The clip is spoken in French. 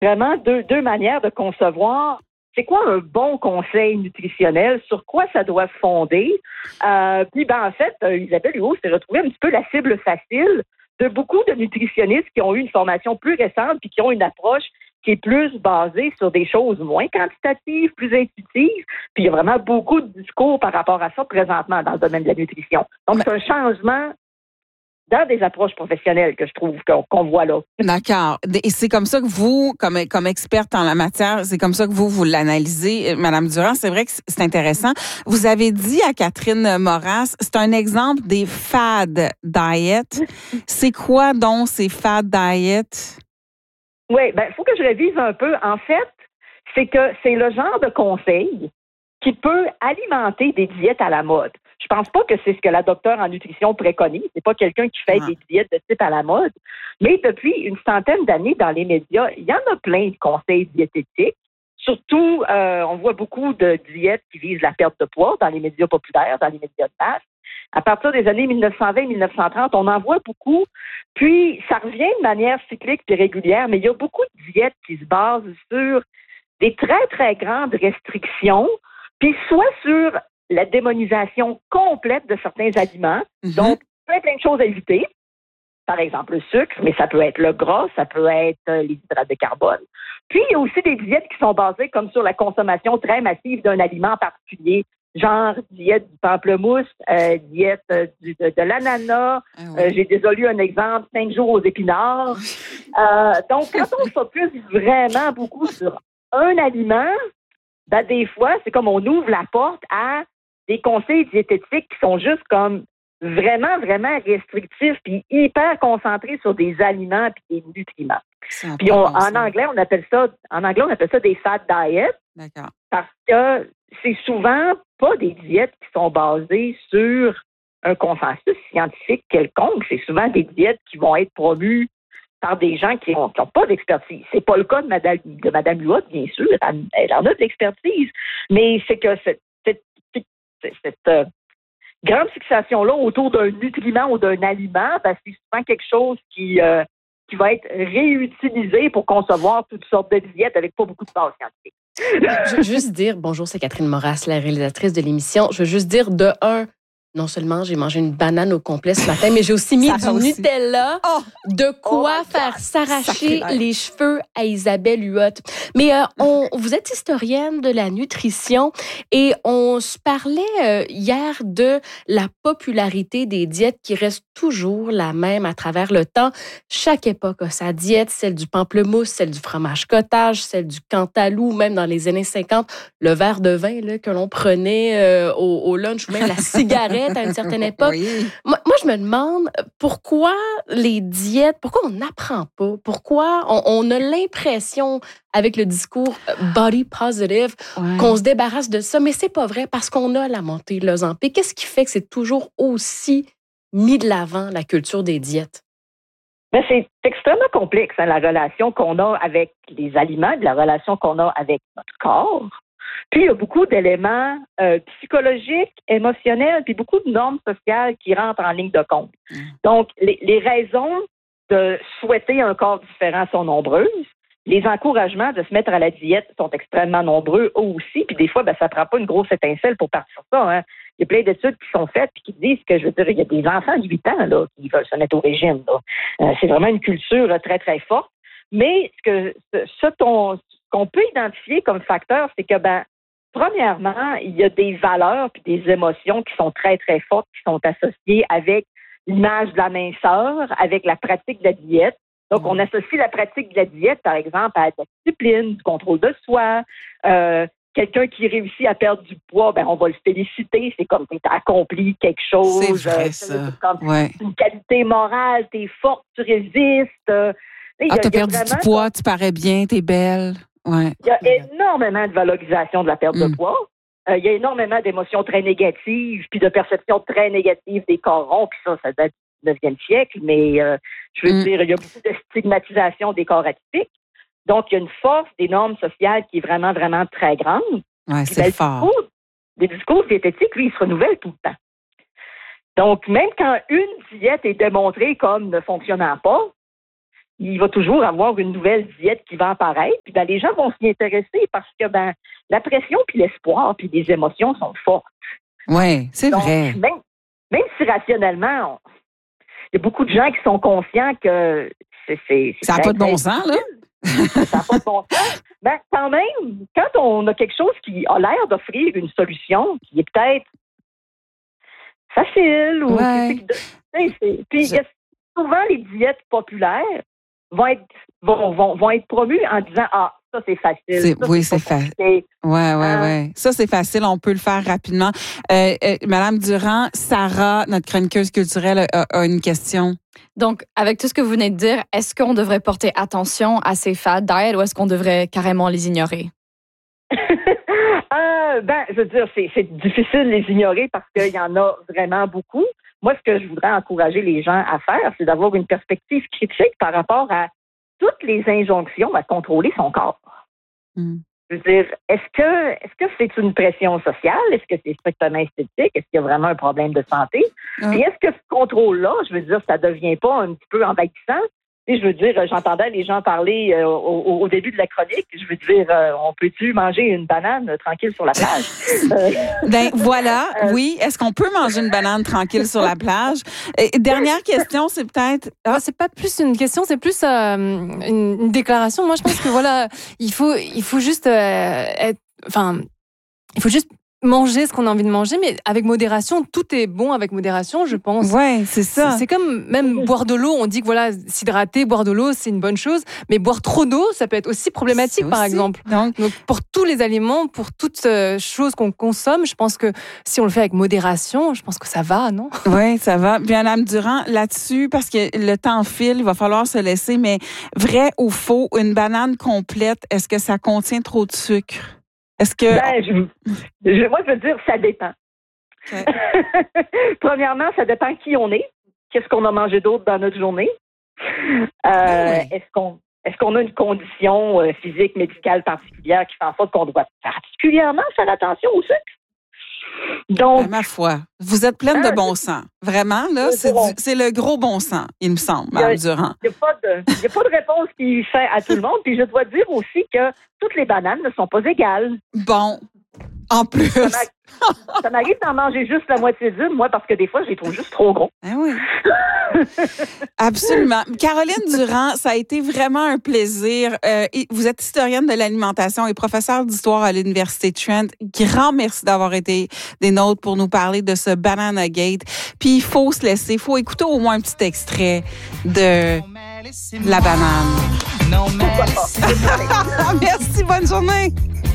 vraiment deux manières de concevoir c'est quoi un bon conseil nutritionnel, sur quoi ça doit se fonder. Puis, en fait, Isabelle Huot s'est retrouvée un petit peu la cible facile de beaucoup de nutritionnistes qui ont eu une formation plus récente puis qui ont une approche qui est plus basée sur des choses moins quantitatives, plus intuitives. Puis, il y a vraiment beaucoup de discours par rapport à ça présentement dans le domaine de la nutrition. Donc, c'est un changement dans des approches professionnelles que je trouve qu'on voit là. D'accord. Et c'est comme ça que vous, comme experte en la matière, c'est comme ça que vous l'analysez, Madame Durand. C'est vrai que c'est intéressant. Vous avez dit à Catherine Moras, c'est un exemple des fad diet. C'est quoi donc ces fad diet? Oui, il faut que je révise un peu. En fait, c'est que c'est le genre de conseil qui peut alimenter des diètes à la mode. Je pense pas que c'est ce que la docteure en nutrition préconise. C'est pas quelqu'un qui fait des diètes de type à la mode. Mais depuis une centaine d'années dans les médias, il y en a plein de conseils diététiques. Surtout, on voit beaucoup de diètes qui visent la perte de poids dans les médias populaires, dans les médias de masse. À partir des années 1920-1930, on en voit beaucoup. Puis, ça revient de manière cyclique et régulière, mais il y a beaucoup de diètes qui se basent sur des très, très grandes restrictions, puis soit sur la démonisation complète de certains aliments. Donc, plein de choses à éviter. Par exemple, le sucre, mais ça peut être le gras, ça peut être les hydrates de carbone. Puis, il y a aussi des diètes qui sont basées comme sur la consommation très massive d'un aliment particulier, genre diète du pamplemousse, diète de l'ananas. J'ai déjà lu un exemple, 5 jours aux épinards. Donc, quand on se focus vraiment beaucoup sur un aliment, des fois, c'est comme on ouvre la porte à des conseils diététiques qui sont juste comme vraiment, vraiment restrictifs puis hyper concentrés sur des aliments puis des nutriments. Puis en anglais, on appelle ça des fad diets. D'accord. Parce que c'est souvent pas des diètes qui sont basées sur un consensus scientifique quelconque. C'est souvent des diètes qui vont être promues par des gens qui n'ont pas d'expertise. C'est pas le cas de Mme Huot, bien sûr. Elle en a de l'expertise. Mais c'est que cette grande fixation-là autour d'un nutriment ou d'un aliment, c'est souvent quelque chose qui va être réutilisé pour concevoir toutes sortes de diètes avec pas beaucoup de base scientifique. Je veux juste dire, bonjour, c'est Catherine Moras, la réalisatrice de l'émission. Je veux juste dire, de un, non seulement j'ai mangé une banane au complet ce matin, mais j'ai aussi mis du Nutella. De quoi faire s'arracher les cheveux à Isabelle Huot. Mais vous êtes historienne de la nutrition et on se parlait hier de la popularité des diètes qui reste toujours la même à travers le temps. Chaque époque a sa diète, celle du pamplemousse, celle du fromage cottage, celle du cantalou, même dans les années 50, le verre de vin là, que l'on prenait au lunch ou même la cigarette à une certaine époque. Oui. Moi, je me demande pourquoi les diètes, pourquoi on n'apprend pas, pourquoi on a l'impression avec le discours body positive qu'on se débarrasse de ça, mais c'est pas vrai parce qu'on a la montée de l'Ozempic. Qu'est-ce qui fait que c'est toujours aussi mis de l'avant la culture des diètes? C'est extrêmement complexe, la relation qu'on a avec les aliments, la relation qu'on a avec notre corps. Puis, il y a beaucoup d'éléments psychologiques, émotionnels, puis beaucoup de normes sociales qui rentrent en ligne de compte. Donc, les raisons de souhaiter un corps différent sont nombreuses. Les encouragements de se mettre à la diète sont extrêmement nombreux aussi. Puis des fois, ça ne prend pas une grosse étincelle pour partir sur ça. Hein. Il y a plein d'études qui sont faites et qui disent que, je veux dire, il y a des enfants de 8 ans là, qui veulent se mettre au régime. Là. C'est vraiment une culture très, très forte. Mais ce qu'on peut identifier comme facteur, c'est que, premièrement, il y a des valeurs puis des émotions qui sont très, très fortes, qui sont associées avec l'image de la minceur, avec la pratique de la diète. Donc, on associe la pratique de la diète, par exemple, à la discipline, du contrôle de soi. Quelqu'un qui réussit à perdre du poids, on va le féliciter. C'est comme tu as accompli quelque chose. C'est vrai, ça. C'est comme une qualité morale, tu es forte, tu résistes. Tu as perdu du poids, tu parais bien, tu es belle. Ouais. Il y a énormément de valorisation de la perte de poids. Il y a énormément d'émotions très négatives, puis de perceptions très négatives des corps ronds, puis ça date du 19e siècle, mais je veux dire, il y a beaucoup de stigmatisation des corps atypiques. Donc, il y a une force des normes sociales qui est vraiment, vraiment très grande. Oui, c'est fort. Les discours diététiques, lui, ils se renouvellent tout le temps. Donc, même quand une diète est démontrée comme ne fonctionnant pas, il va toujours avoir une nouvelle diète qui va apparaître. Puis les gens vont s'y intéresser parce que la pression puis l'espoir puis les émotions sont fortes. Oui, c'est vrai. Même si rationnellement, il y a beaucoup de gens qui sont conscients que c'est ça n'a pas de bon sens, là. Ça n'a pas de bon sens. Quand même, quand on a quelque chose qui a l'air d'offrir une solution qui est peut-être facile ou puis souvent les diètes populaires vont être promues en disant ça c'est facile. C'est facile. Ouais. Ça c'est facile, on peut le faire rapidement. Madame Durand, Sarah, notre chroniqueuse culturelle, a une question. Donc, avec tout ce que vous venez de dire, est-ce qu'on devrait porter attention à ces fad diets ou est-ce qu'on devrait carrément les ignorer? Je veux dire, c'est difficile de les ignorer parce qu'il y en a vraiment beaucoup. Moi, ce que je voudrais encourager les gens à faire, c'est d'avoir une perspective critique par rapport à toutes les injonctions à contrôler son corps. Je veux dire, est-ce que c'est une pression sociale? Est-ce que c'est strictement esthétique? Est-ce qu'il y a vraiment un problème de santé? Et est-ce que ce contrôle-là, je veux dire, ça devient pas un petit peu envahissant? Et je veux dire, j'entendais les gens parler au début de la chronique. Je veux dire, on peut-tu manger une banane tranquille sur la plage? Voilà, oui. Est-ce qu'on peut manger une banane tranquille sur la plage? Et dernière question, c'est peut-être... c'est pas plus une question, c'est plus une déclaration. Moi, je pense que voilà, il faut juste il faut juste manger ce qu'on a envie de manger, mais avec modération. Tout est bon avec modération, je pense. Ouais, c'est ça. C'est comme même boire de l'eau. On dit que voilà, s'hydrater, boire de l'eau, c'est une bonne chose, mais boire trop d'eau, ça peut être aussi problématique, par exemple. Donc, pour tous les aliments, pour toutes choses qu'on consomme, je pense que si on le fait avec modération, je pense que ça va, non? Oui, ça va. Bien, Madame Durand, là-dessus, parce que le temps file, il va falloir se laisser, mais vrai ou faux, une banane complète, est-ce que ça contient trop de sucre? Est-ce que... moi, je veux dire, ça dépend. Okay. Premièrement, ça dépend qui on est. Qu'est-ce qu'on a mangé d'autre dans notre journée? Est-ce qu'on a une condition physique, médicale particulière qui fait en sorte qu'on doit particulièrement faire attention au sucre? Donc, ma foi, vous êtes pleine de bon sens. Vraiment, là, c'est le gros bon sens, il me semble, Mme Durand. Il n'y a pas de réponse qui fait à tout le monde. Puis je dois dire aussi que toutes les bananes ne sont pas égales. Bon, en plus. Ça m'arrive d'en manger juste la moitié d'une, moi, parce que des fois, je les trouve juste trop gros. Ah oui. Absolument. Caroline Durand, ça a été vraiment un plaisir. Vous êtes historienne de l'alimentation et professeure d'histoire à l'Université de Trent. Grand merci d'avoir été des nôtres pour nous parler de ce Banana Gate. Puis il faut se laisser, il faut écouter au moins un petit extrait de la banane. Merci, bonne journée.